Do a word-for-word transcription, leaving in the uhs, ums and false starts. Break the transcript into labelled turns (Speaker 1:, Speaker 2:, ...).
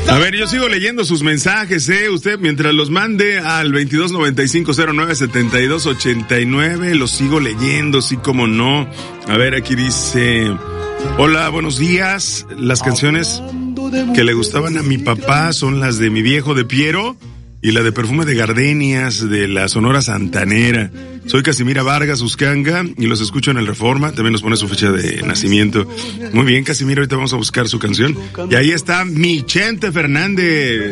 Speaker 1: A ver, yo sigo leyendo sus mensajes, eh. Usted, mientras los mande al veintidós noventa y cinco cero nueve setenta y dos ochenta y nueve, los sigo leyendo, sí como no. A ver, aquí dice: hola, buenos días. Las canciones que le gustaban a mi papá son las de Mi Viejo de Piero y la de Perfume de Gardenias de la Sonora Santanera. Soy Casimira Vargas Uscanga y los escucho en el Reforma. También nos pone su fecha de nacimiento. Muy bien, Casimira, ahorita vamos a buscar su canción. Y ahí está mi Chente Fernández.